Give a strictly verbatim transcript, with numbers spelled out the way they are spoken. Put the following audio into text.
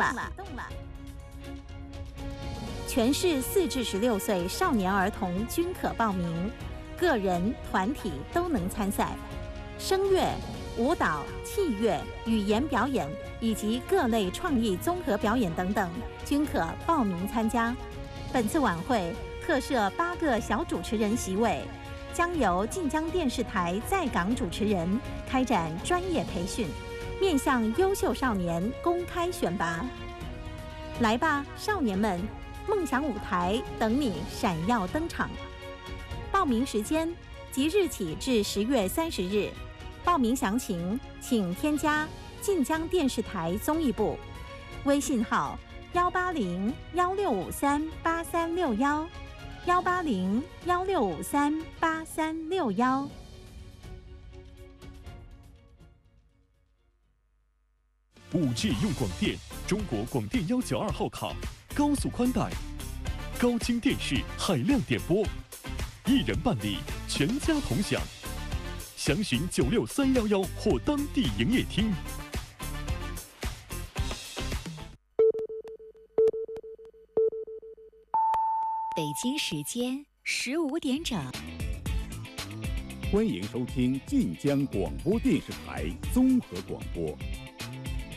了。全市四至十六岁少年儿童均可报名，个人、团体都能参赛。声乐、舞蹈、器乐、语言表演以及各类创意综合表演等等，均可报名参加。本次晚会特设八个小主持人席位，将由晋江电视台在港主持人开展专业培训，面向优秀少年公开选拔。来吧，少年们！梦想舞台等你闪耀登场。报名时间即日起至十月三十日。报名详情请添加晋江电视台综艺部微信号幺八零幺六五三八三六幺幺八零幺六五三八三六幺。 五 G 用广电，中国广电幺九二号卡。高速宽带，高清电视，海量点播，一人办理，全家同享。详询九六三幺幺或当地营业厅。 北京时间十五点整， 欢迎收听晋江广播电视台综合广播。